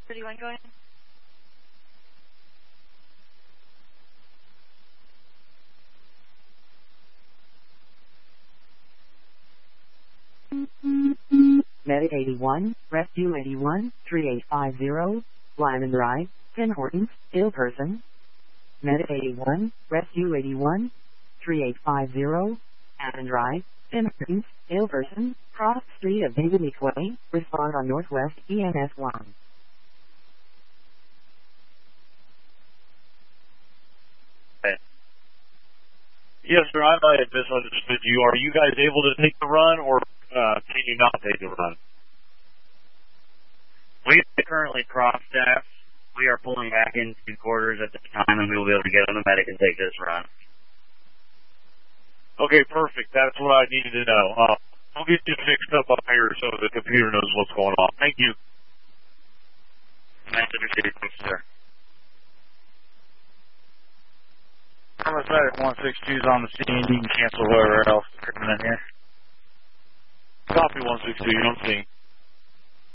31 going. Medic 81, Rescue 81, 3850, Lyman Drive, Tim Hortons, ill person. Medic 81, Rescue 81, 3850, Lyman Drive, Tim Hortons, ill person, cross street of David Meek Way, respond on Northwest EMS 1. Yes, sir, I might have misunderstood you. Are you guys able to take the run, or can you not take the run? We are currently cross-staffed. We are pulling back into quarters at this time, and we will be able to get on the medic and take this run. Okay, perfect. That's what I needed to know. I'll get you fixed up here so the computer knows what's going on. Thank you. Message received, sir. Homicide 162 is on the scene. You can cancel whoever else is coming in here. Copy 162, you don't see.